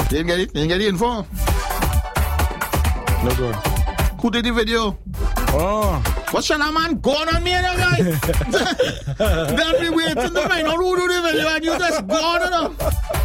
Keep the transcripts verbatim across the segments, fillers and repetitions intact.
You didn't get it? You didn't get the info? No good. Who did the video? Oh. What's your man going on me and that guy? Then we waiting to find out who do the video and you just gone on them.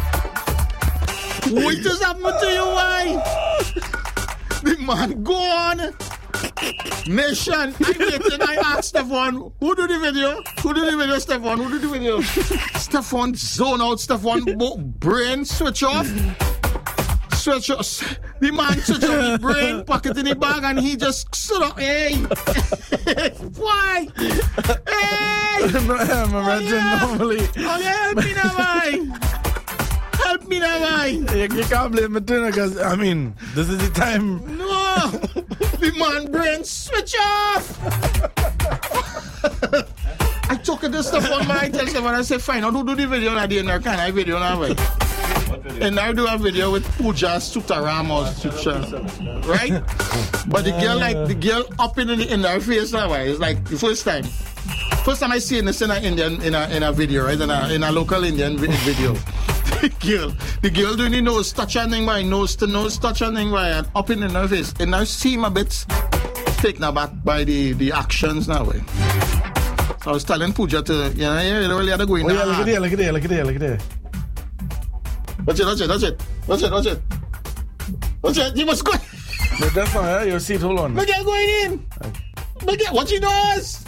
What just happened to you, why? The man gone. Nation, I waited, I asked Stefan, who do the video? Who do the video, Stefan? Who do the video? Stefan zone out, Stefan brain switch off. Switch off. The man switch off his brain, pocket in the bag, and he just stood up. Hey! Why? Hey! No, I'm a regiment normally. Oh, yeah, help me now, boy. Help me now, boy. You, you can't blame me, because, I mean, this is the time. No! The man brain switch off! I took this stuff on my, I tell someone, I say, fine, I'll do the video now, the can I video now, right? And I do a video with Pooja Sutaramos, right? But the girl, like, the girl up in, the, in her face now, right? It's like the first time. First time I see this in a Indian, in a, in a video, right? In a, in a local Indian video. The girl, the girl doing the nose touch and thing by nose to nose touch and thing by and up in her face. And I see him a bit taken aback by the, the actions now. Way. So I was telling Pooja to, you know, you really had to go in. Oh, yeah, look at there, look at there, look at there, look at there. Watch it, watch it, watch it, watch it, watch it. Watch it, you must go. No, that's not, yeah, your seat, hold on. Look at going in. Look at what she does.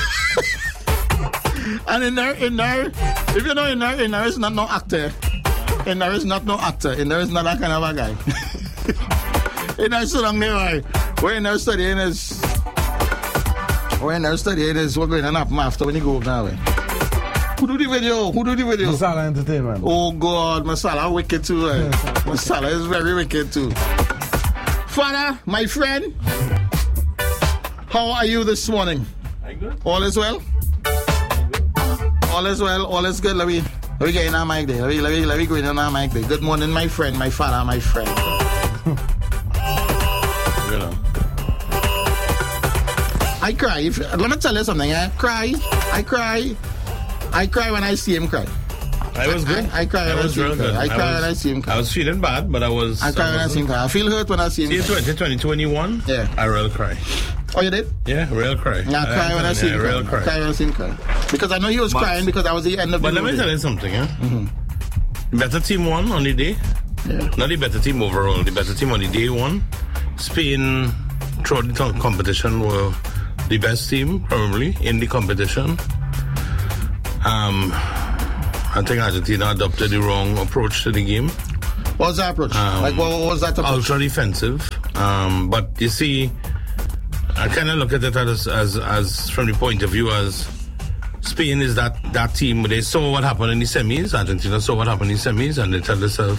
And in there, in there, if you know in there, in there is not no actor. In there is not no actor. In there is not that kind of a guy. In there so long there, where in there studying is, where in there studying is what's going to happen after when you go up now. Who do the video? Who do the video? Masala Entertainment. Oh God, Masala wicked too. Right? Masala is very wicked too. Father, my friend, how are you this morning? I'm good. All is well? All is well, all is good. Let me, let me get in our mic there. Let me, let me, let me go in our mic there. Good morning, my friend, my father, my friend. You know. I cry. If, let me tell you something. I cry. I cry. I cry when I see him cry. I was good. I, I cry when I, I see him cry. I cry I was, when I see him cry. I was feeling bad, but I was... I cry I when I see him cry. I feel hurt when I see him see, cry. See, twenty twenty-one, yeah. I real cry. Oh, you did? Yeah, real cry. Yeah, I cry when I see him cry. Real cry. I cry when I see him cry. Because I know he was but, crying because I was the end of the But let me tell you something, eh? Mm-hmm. Better team won on the day. Yeah. Not the better team overall. The better team on the day won. Spain, throughout the competition, were the best team, probably, in the competition. Um, I think Argentina adopted the wrong approach to the game. What was that approach? Um, like, what, what was that approach? Ultra defensive. Um, but you see, I kind of look at it as, as, as from the point of view as Spain is that, that team. They saw what happened in the semis. Argentina saw what happened in the semis, and they tell themselves,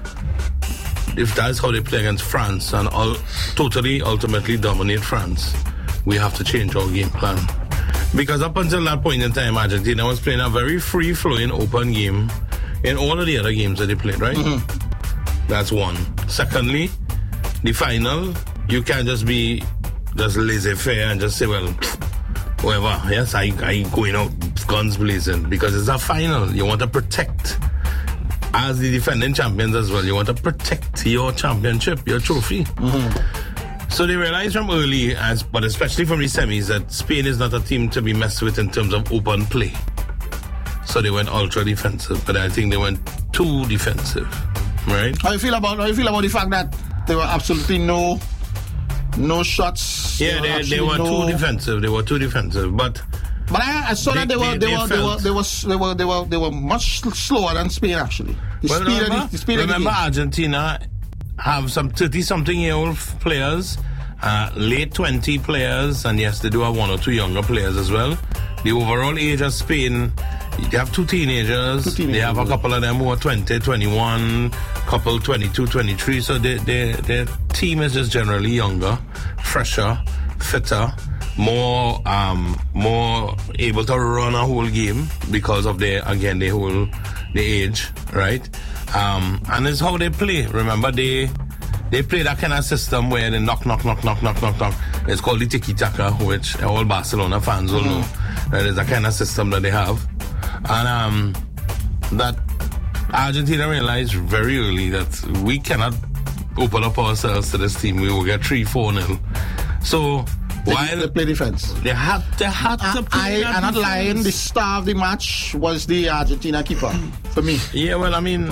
if that's how they play against France and all, totally, ultimately dominate France, we have to change our game plan. Because up until that point in time, Argentina was playing a very free-flowing, open game in all of the other games that they played, right? Mm-hmm. That's one. Secondly, the final, you can't just be just laissez-faire and just say, well, whatever, yes, I, I going out guns blazing, because it's a final. You want to protect, as the defending champions as well, you want to protect your championship, your trophy. Mm-hmm. So they realized from early, as but especially from the semis, that Spain is not a team to be messed with in terms of open play. So they went ultra defensive, but I think they went too defensive, right? How you feel about how you feel about the fact that there were absolutely no no shots? Yeah, they, they were no... too defensive. They were too defensive, but but I, I saw they, that they were they, they, were, they were they were they were they were they were much slower than Spain actually. The well, speed remember, of the, the speed remember of the Argentina have some thirty-something-year-old players, uh, late twenty players, and yes, they do have one or two younger players as well. The overall age of Spain, they have two teenagers. Two teenagers. They have a couple of them who are twenty, twenty-one, couple twenty-two, twenty-three. So they, they, their team is just generally younger, fresher, fitter, more um, more able to run a whole game because of their, again, their whole the age, right? Um, and it's how they play. Remember, they they play that kind of system where they knock, knock, knock, knock, knock, knock, knock. It's called the tiki-taka, which all Barcelona fans will know. That is the kind of system that they have. And um, that Argentina realized very early that we cannot open up ourselves to this team. We will get three four nil. So They, while they play defense. they had they had to play I, that I'm not lying. The defense. star of the match was the Argentina keeper for me. Yeah, well, I mean,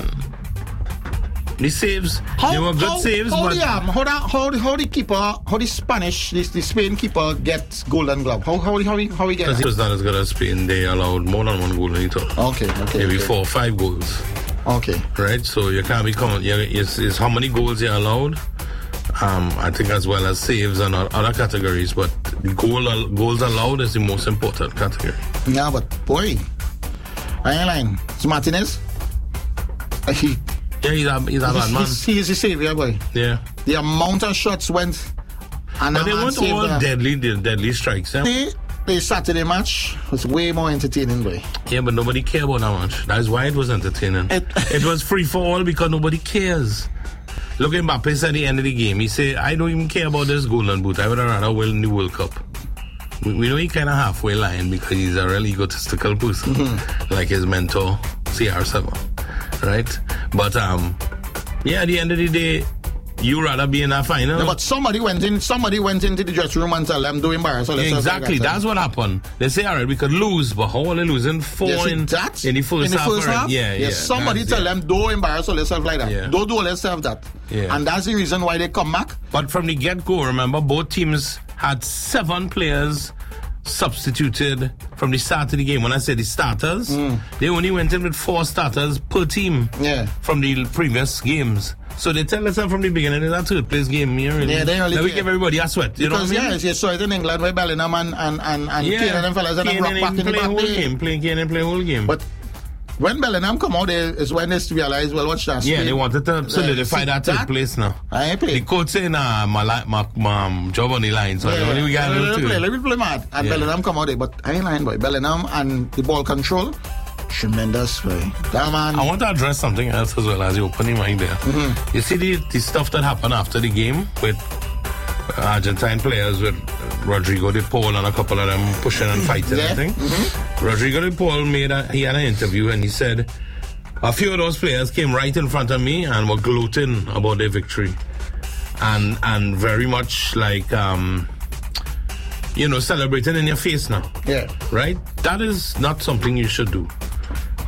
the saves, they were good how, saves, how but the, um, how, the, how, the, how the keeper, how the Spanish, the, the Spain keeper gets golden glove? How how how he how he get because he that? was not as good as Spain, they allowed more than one goal in it. Okay, okay, Maybe okay. four or five goals, Okay. right? So you can't be coming. Yeah, it's, it's how many goals you're allowed. Um, I think as well as saves and o- other categories, but the goal goals allowed is the most important category. Yeah, but boy, I ain't lying. It's Martinez. Uh, He, Yeah, he's a he's a bad man. he's, he is the savior, boy. Yeah, The amount of shots went, and but that they man weren't saved all them. deadly, de- deadly strikes. Yeah? The, the Saturday match was way more entertaining, boy. Yeah, but nobody cared about that much. That's why it was entertaining. It- It was free for all because nobody cares. Look at Mbappe at the end of the game. He said, I don't even care about this golden boot. I would rather win the World Cup. We, we know he kind of halfway lying because he's a really egotistical person, Mm-hmm. like his mentor, C R seven, right? But, um, yeah, at the end of the day, you rather be in that final. No, but somebody went in. Somebody went into the dressing room and tell them do embarrass. So Exactly, that's what happened. They say, all right, we could lose, but how are they losing? Four Yes, in, that in the first in the half. first already. half. Yeah, yeah. Yes, somebody that's- tell yeah. them don't embarrass yourself like that. Yeah. Don't do yourself that. Yeah. And that's the reason why they come back. But from the get-go, remember, both teams had seven players substituted from the start of the game. When I say the starters, they only went in with four starters per team Yeah. from the previous games. So they tell us from the beginning, it's a third place game here. Really. Yeah, they only Now we care. give everybody a sweat. You Because know what I mean? yes, you saw it in England where Bellingham and and and, and Kane and them fellas and them Kane rock and back him in the play back whole there. game. Play Kane and play whole game. But when Bellingham come out there is when they realize, well, watch that. yeah, Spain- they wanted to solidify see, that third that- place now. I ain't The play. coach saying, uh, my, li- my, my um, job on the line, so Yeah, only we got let, to me do play, two. let me play mad. And Yeah. Bellingham come out there. But I ain't lying, boy. Bellingham and the ball control, tremendous, boy. That man. I want to address something else as well as you open your mind there. Mm-hmm. You see the, the stuff that happened after the game with Argentine players, with Rodrigo de Paul and a couple of them pushing and fighting Yeah. and thing. Rodrigo de Paul made a, he had an interview and he said, a few of those players came right in front of me and were gloating about their victory. And and very much like, um, you know, celebrating in your face now. Yeah. Right? That is not something you should do.